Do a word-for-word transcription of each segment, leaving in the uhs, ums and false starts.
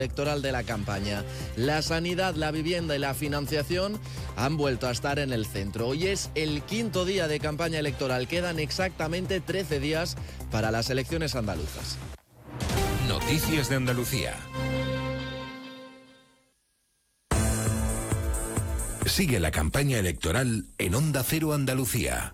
electoral de la campaña. La sanidad, la vivienda y la financiación han vuelto a estar en el centro. Hoy es el quinto día de campaña electoral. Quedan exactamente trece días para las elecciones andaluzas. Noticias de Andalucía. Sigue la campaña electoral en Onda Cero Andalucía.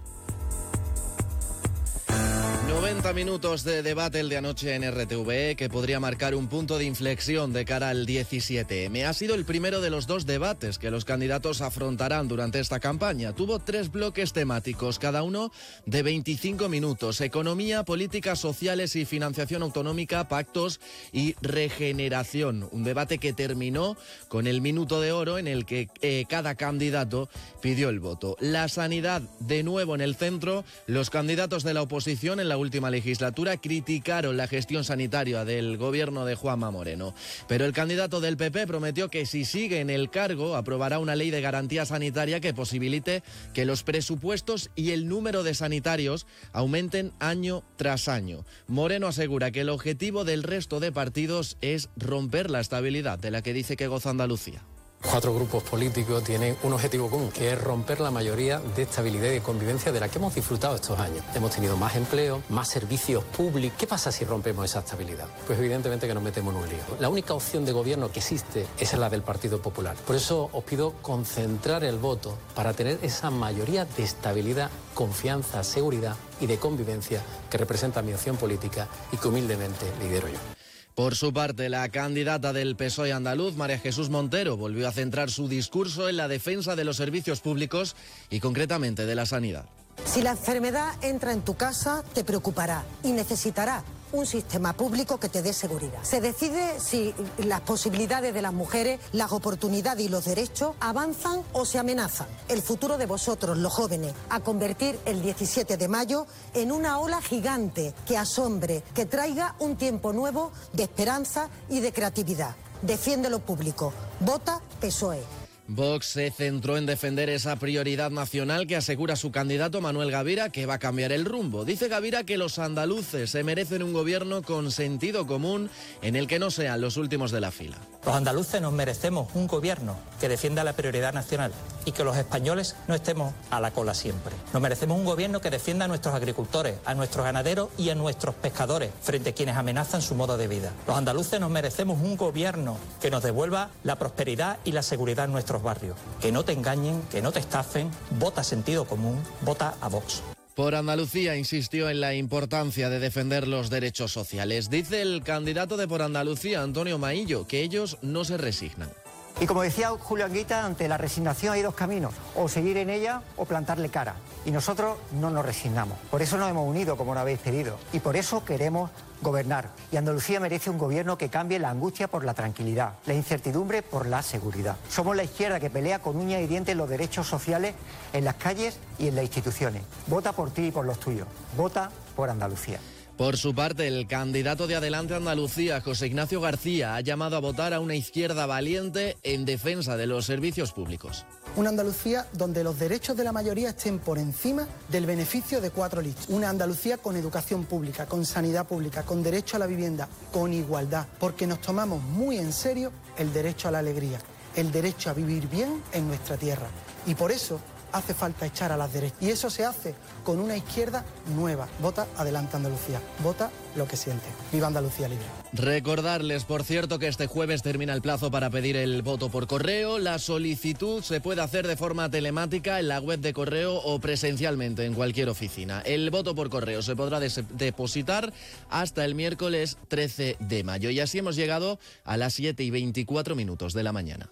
noventa minutos de debate el de anoche en R T V E que podría marcar un punto de inflexión de cara al diecisiete eme. Ha sido el primero de los dos debates que los candidatos afrontarán durante esta campaña. Tuvo tres bloques temáticos, cada uno de veinticinco minutos. Economía, políticas sociales y financiación autonómica, pactos y regeneración. Un debate que terminó con el minuto de oro en el que eh, cada candidato pidió el voto. La sanidad, de nuevo en el centro. Los candidatos de la oposición en la última legislatura criticaron la gestión sanitaria del gobierno de Juanma Moreno. Pero el candidato del P P prometió que si sigue en el cargo aprobará una ley de garantía sanitaria que posibilite que los presupuestos y el número de sanitarios aumenten año tras año. Moreno asegura que el objetivo del resto de partidos es romper la estabilidad de la que dice que goza Andalucía. Cuatro grupos políticos tienen un objetivo común, que es romper la mayoría de estabilidad y de convivencia de la que hemos disfrutado estos años. Hemos tenido más empleo, más servicios públicos. ¿Qué pasa si rompemos esa estabilidad? Pues evidentemente que nos metemos en un lío. La única opción de gobierno que existe es la del Partido Popular. Por eso os pido concentrar el voto para tener esa mayoría de estabilidad, confianza, seguridad y de convivencia que representa mi opción política y que humildemente lidero yo. Por su parte, la candidata del P S O E andaluz, María Jesús Montero, volvió a centrar su discurso en la defensa de los servicios públicos y concretamente de la sanidad. Si la enfermedad entra en tu casa, te preocupará y necesitará un sistema público que te dé seguridad. Se decide si las posibilidades de las mujeres, las oportunidades y los derechos avanzan o se amenazan. El futuro de vosotros, los jóvenes, a convertir el diecisiete de mayo en una ola gigante que asombre, que traiga un tiempo nuevo de esperanza y de creatividad. Defiende lo público. Vota P S O E. Vox se centró en defender esa prioridad nacional que asegura su candidato Manuel Gavira, que va a cambiar el rumbo. Dice Gavira que los andaluces se merecen un gobierno con sentido común en el que no sean los últimos de la fila. Los andaluces nos merecemos un gobierno que defienda la prioridad nacional y que los españoles no estemos a la cola siempre. Nos merecemos un gobierno que defienda a nuestros agricultores, a nuestros ganaderos y a nuestros pescadores frente a quienes amenazan su modo de vida. Los andaluces nos merecemos un gobierno que nos devuelva la prosperidad y la seguridad en nuestros barrios. Que no te engañen, que no te estafen, vota sentido común, vota a Vox. Por Andalucía insistió en la importancia de defender los derechos sociales. Dice el candidato de Por Andalucía, Antonio Maillo, que ellos no se resignan. Y como decía Julio Anguita, ante la resignación hay dos caminos, o seguir en ella o plantarle cara. Y nosotros no nos resignamos. Por eso nos hemos unido, como nos habéis pedido. Y por eso queremos gobernar. Y Andalucía merece un gobierno que cambie la angustia por la tranquilidad, la incertidumbre por la seguridad. Somos la izquierda que pelea con uñas y dientes los derechos sociales en las calles y en las instituciones. Vota por ti y por los tuyos. Vota por Andalucía. Por su parte, el candidato de Adelante Andalucía, José Ignacio García, ha llamado a votar a una izquierda valiente en defensa de los servicios públicos. Una Andalucía donde los derechos de la mayoría estén por encima del beneficio de cuatro listos. Una Andalucía con educación pública, con sanidad pública, con derecho a la vivienda, con igualdad, porque nos tomamos muy en serio el derecho a la alegría, el derecho a vivir bien en nuestra tierra. Y por eso hace falta echar a las derechas. Y eso se hace con una izquierda nueva. Vota Adelante Andalucía. Vota lo que siente. Viva Andalucía libre. Recordarles, por cierto, que este jueves termina el plazo para pedir el voto por correo. La solicitud se puede hacer de forma telemática en la web de correo o presencialmente en cualquier oficina. El voto por correo se podrá des- depositar hasta el miércoles trece de mayo. Y así hemos llegado a las siete y veinticuatro minutos de la mañana.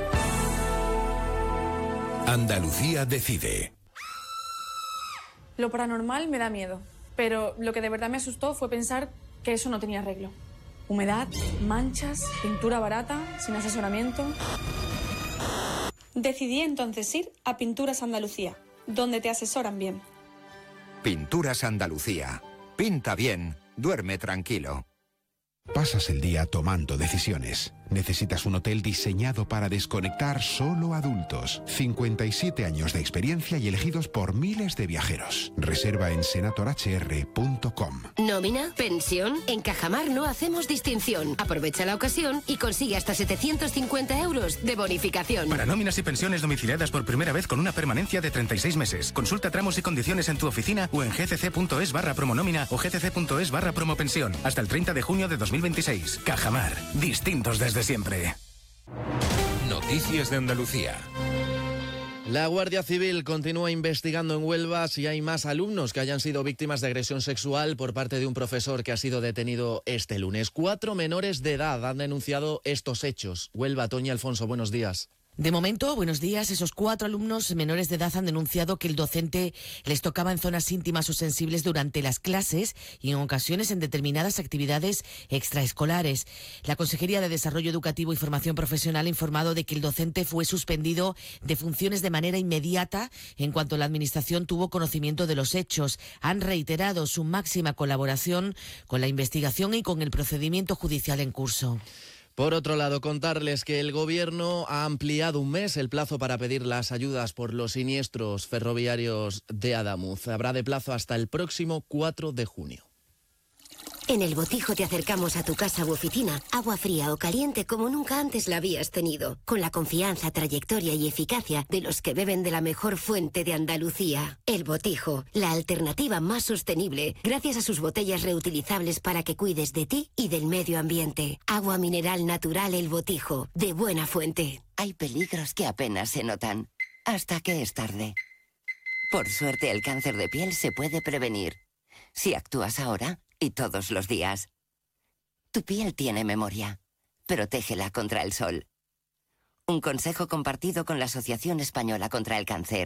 Andalucía decide. Lo paranormal me da miedo, pero lo que de verdad me asustó fue pensar que eso no tenía arreglo. Humedad, manchas, pintura barata, sin asesoramiento. Decidí entonces ir a Pinturas Andalucía, donde te asesoran bien. Pinturas Andalucía. Pinta bien, duerme tranquilo. Pasas el día tomando decisiones. ¿Necesitas un hotel diseñado para desconectar solo adultos? cincuenta y siete años de experiencia y elegidos por miles de viajeros. Reserva en senator h r punto com. ¿Nómina? ¿Pensión? En Cajamar no hacemos distinción. Aprovecha la ocasión y consigue hasta setecientos cincuenta euros de bonificación. Para nóminas y pensiones domiciliadas por primera vez con una permanencia de treinta y seis meses. Consulta tramos y condiciones en tu oficina o en gcc.es barra promonómina o gcc.es barra promopensión. Hasta el treinta de junio de dos mil veintiséis. Cajamar. Distintos desde siempre. Noticias de Andalucía. La Guardia Civil continúa investigando en Huelva si hay más alumnos que hayan sido víctimas de agresión sexual por parte de un profesor que ha sido detenido este lunes. Cuatro menores de edad han denunciado estos hechos. Huelva, Toña Alfonso, buenos días. De momento, buenos días, esos cuatro alumnos menores de edad han denunciado que el docente les tocaba en zonas íntimas o sensibles durante las clases y en ocasiones en determinadas actividades extraescolares. La Consejería de Desarrollo Educativo y Formación Profesional ha informado de que el docente fue suspendido de funciones de manera inmediata en cuanto la Administración tuvo conocimiento de los hechos. Han reiterado su máxima colaboración con la investigación y con el procedimiento judicial en curso. Por otro lado, contarles que el Gobierno ha ampliado un mes el plazo para pedir las ayudas por los siniestros ferroviarios de Adamuz. Habrá de plazo hasta el próximo cuatro de junio. En El Botijo te acercamos a tu casa u oficina, agua fría o caliente como nunca antes la habías tenido, con la confianza, trayectoria y eficacia de los que beben de la mejor fuente de Andalucía. El Botijo, la alternativa más sostenible, gracias a sus botellas reutilizables para que cuides de ti y del medio ambiente. Agua mineral natural El Botijo, de buena fuente. Hay peligros que apenas se notan, hasta que es tarde. Por suerte, el cáncer de piel se puede prevenir, si actúas ahora y todos los días. Tu piel tiene memoria. Protégela contra el sol. Un consejo compartido con la Asociación Española contra el Cáncer.